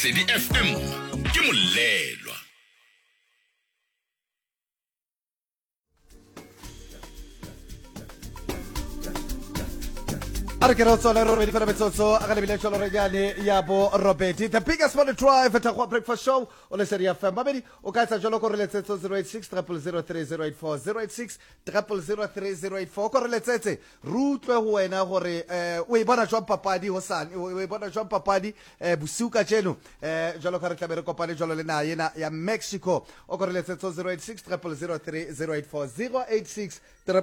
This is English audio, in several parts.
Sedi FM ke molelwa. The biggest money drive at a breakfast show on the Serie FM. Babedi, o ka tsa jalo ko re letsetse 086 0003084 086 0003084 ko re letsetse rutlwe ho wena gore o e bona jwa papadi hosane o e bona jwa papadi bosiu ka jeno jalo ka re tla bere kopane jalo le na yena ya Mexico o ko re letsetse 086 0003084 086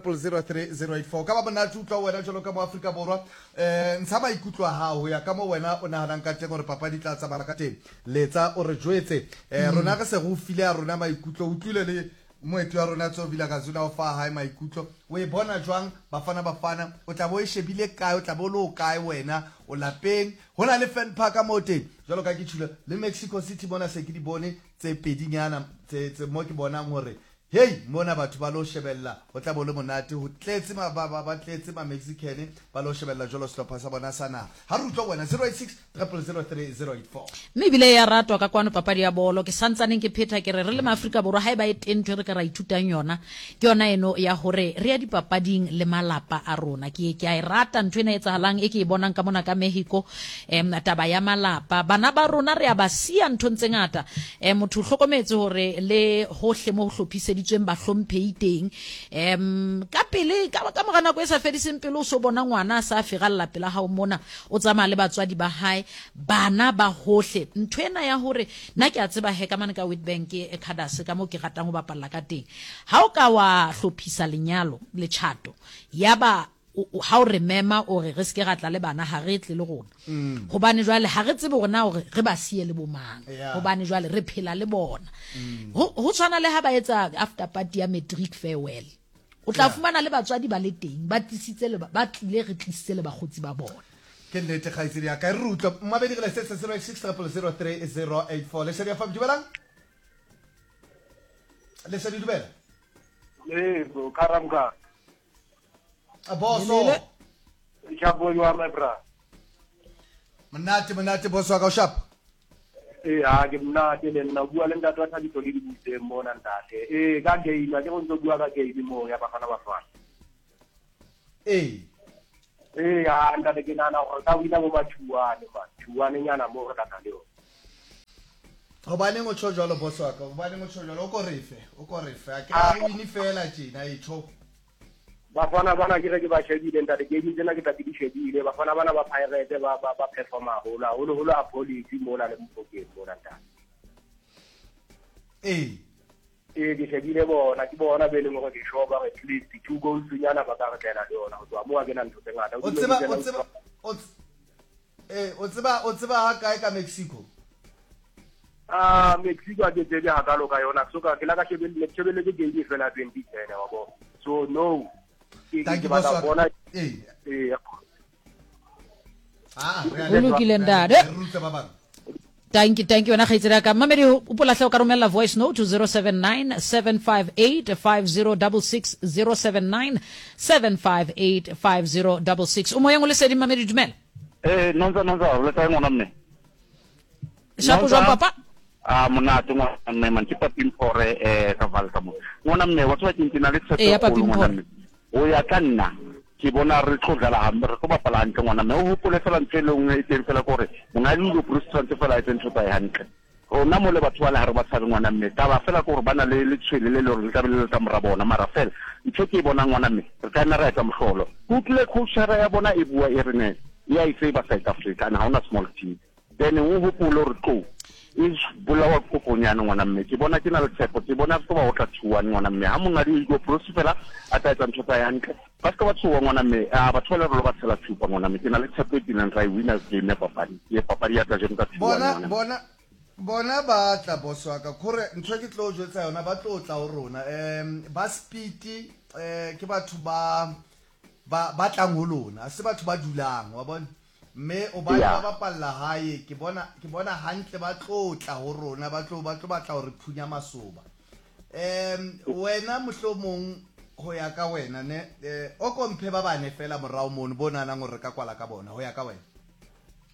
0003084 ka ba bona tutlwa wena jalo ka mo Afrika borwa ntsha maikutlo a hao ya ka mo wena o nahanang ka teng gore papadi tla tsamaya ka teng letsa o re jwetse rona ka se go file a rona maikutlo o tlile le moetu wa rona tso vila ka zuna o fa hae maikutlo o e bona jwang bafana o tla bo e shebile kae o tla bo lo kae wena o lapeng hona le fan park mo teng jalo ka ke tshula le Mexico City bona se ke di bone tse pedinyana tse mo ke bona hore hey mona batho ba lo shebella o tla bo le monate ho tletse ba tletse ba Mexican ba lo shebella jolo stopper sa bona sana ha re utlwa wena 086 0003084 mebile ya ratwa ka kwano papadi ya bolo ke santsaneng ke pheta ke re le maAfrika borwa ha e ba e tentwe re ka ra ithutang yona ke yona eno ya hore re ya dipapading le malapa a rona ke a e rata ntwe ena etsahalang e ke e bonang ka mona ka Mexico taba ya malapa bana ba rona re a ba sia ntho ntse ngata motho hlokometse hore le hohle mo hlophise ditsweng ba hlomphehi teng ka pele ka morana go sa fediseng pele o so bona ngwana sa fegalla pela ha o mona o tsamaya le batswadi ba hae bana ba hohle ntwena ya hore nna ke a tseba he ka mane ka Witbank e Khadase ka mo ke ratang go bapalla ka teng ha o ka wa hlophisa lenyalo le chato yaba ha o remema o re se ke ratla le bana ha re tle le rona hobane jwale ha re tsebe rona hore re ba siye le bomang hobane jwale re phela le bona ho tshwana le ha ba etsa after party ya matric farewell o tla fumana le batswadi ba le teng ba tlisitse le ba tlile re tlisitse le bagotsi ba bona ke nnete khaitsedi ya ka re utlwa mabedi le 086 le seria fa dubelang le seria dubela go karamka boso shabo yo ama bra manate boso ka shap ha ke mnate le nna bua le ntate wa thabito le dibutse mona ntate ka game ke go ntse bua ka game mo ya bafana ha ntate ke nana go ta wina mo bathuane nyana mo re ka leo hobane mo tsho jalo boso ka hobane mo tsho jalo o ko refe a ke a wini fela tjena e tsho bafana bana ke re ke ba shebile ntate game tsena ke tla di shebile bafana bana ba Pirate ba performa hola a police mo la le mphokeng bona ntate ke shebile bona ke bona be le mo ke shoba at least 2 goals nyana ba ka re tlela le yona go tswa mo a ke na ntho tse ngata o tseba ha kae ka Mexico Mexico a ke tsebe ha ka lo ka yona so ka ke la ka shebile ke game fela 2010 wa bo so no thank you boss Thank you wena khaitsira ka mamedi o pola tlao ka romela voice note to 079 758 5066 079 758 5066 o moyeng o le sedi mamedi dumela nonza le tla ngwana mme shapo jwa papa monate ngwana mme man ke papim fore ka valka mo ngwana mme wa tswa tintina le tshepo ngwana mme o ya ka nna ke bona re tlogela ha re go bapala hantle ngwana mme o hopole fela ntse e teng fela gore mona le go frustrante fela e tsentse ba hantle rona mo le batho ba le ha re ba tshabe ngwana mme ta ba fela gore bana le tshwele le le ka le ka mora bona mara fela ntse ke bona ngwana mme re ka nna ra etsa mohlolo go tle culture ya bona e bua e rene ya e favor South Africa na ha ona small team then o hopole re tlo is bulawa koponyana ngwana mme ke bona ke na le tshepo ke bona go ba o tla tshuwa ngwana mme ha mona di go process fela a tla etsa ntho tsa yantle ba ska ba tshuwa ngwana mme batho ba le re ba tshela tshupa ngwana mme ke na le tshepo e dinang ra winners game papadi ya tla jeng ka tshuwa bona ba tla boswa ka gore ntho ke tlo jwetsa yona ba tlo tla o rona ba speed ke batho ba tlang ho lona se batho ba dulang wa bona mme o ba bapalla hae ke bona hantle ba tlotla ho rona ba tlo batla hore phunya masoba wena mohlomong ho ya ka wena ne o komphe ba bane fela morao mono bona nang hore ka kwala ka bona ho ya ka wena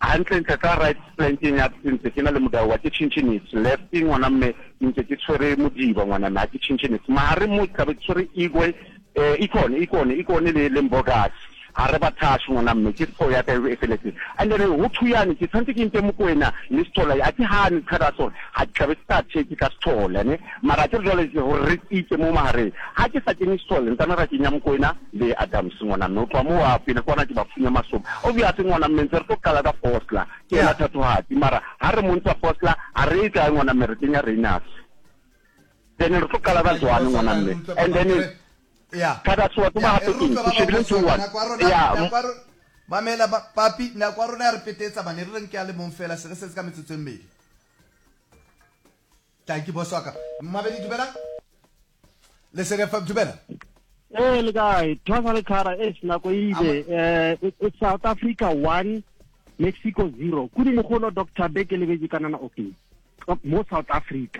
hantle ntle ka right flanking ya ntse ke na le modao wa ke Chinchinese lefting ngwana mme ntse ke tshwere modiba ngwana na ke Chinchinese mare mo ka be tshwere igwe ikone le Mbogasi ha re bathashi ngwana mme ke tso ya ka e feletse and then ho thuyane ke tsantse ke ntse mo kwena le stola ya ke hani khada so ha ka be start ke ka stola ne mara ke jole ke ho re itse mo mare ha ke sa ke ni stola ntana ra ke nya mo kwena le Adams ngwana no twa mo wa pele kwana ke ba funya masomo obviously ngwana mme ntse re to kala ka Fosla ke la thato hati mara ha re mo ntsa Fosla a re ka ngwana mme re tenya Renas then re to kala ba jwana ngwana mme and then yeah kada so to ba hape ke shebile to wa yeah mamela papi na kwa rona re petetsa bane re nke a le mong fela se re se ka metsotso mmedi thank you boss waka mabedi dumela le se re fa dumela le guy thosa le khara na go ile it's South Africa 1 Mexico 0 kudi mogolo Dr. Beke le beji kana na okay mo South Africa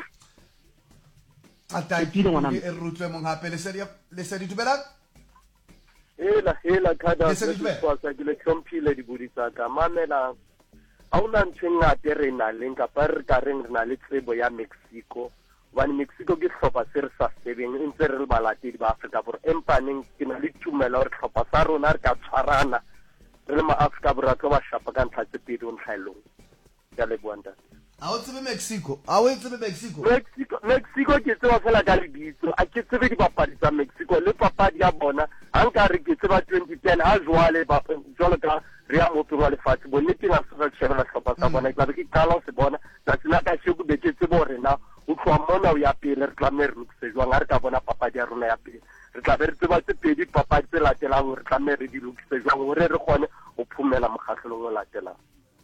ata ke e rutlwe mong hape le se di dumela hela khada se kwa sa ke le tlompile di budisa ka mamela a una ntsenga terena lenka par ka reng rena le tsebo ya Mexico one Mexico ke hlopa se re sa sebeng ntse re balati ba Africa for empaneng ke na le tumela re hlopa sa rona re ka tshwarana re le ma Africa bra tlo ba shapa ka ntla tse pedi on khailong ya le buanda a o tsebe Mexico a o tsebe Mexico ke tseba fela ka le ditso a ke tsebe di papadi tsa Mexico le papadi ya bona a nka re ke tseba 2010 a jwale ba jwale ka re ya motho wa lefatshe bone ke na se shebela hlopa sa bona ke ke kala se bona tsa tsena ka se go beke tsebo rena o tloa mona o ya pele re tlamer re se jwang re ka bona papadi ya rona ya pele re tla be re tseba tse pedi papadi tse latelang re tlamer re di lokise jwang re gone o phumela mokgahlelong o latelang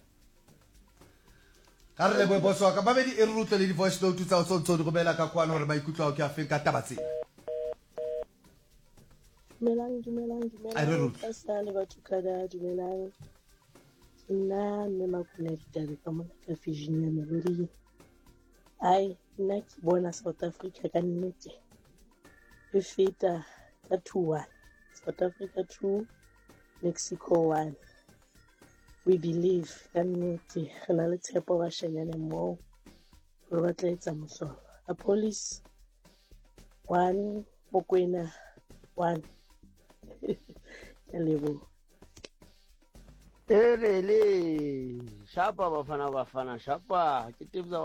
ka re le bo boss wa ka babedi e rutle le di voice note tsa o tso di go bela ka kwana hore ba ikutlwa ke afa ka tabatse dumelang ka sa le batho kada dumelang nna mme makona ditaba ka mona ka Virginia Melody ai nna ke bona South Africa ka nnete e feta ka 2-1 South Africa 2 Mexico 1 we believe ka nnete re na le tshepo ba shenyane mo re ba tla etsa mohlolo a police 1 Mokwena 1 Lebo Elele shapa bafana shapa ke tibza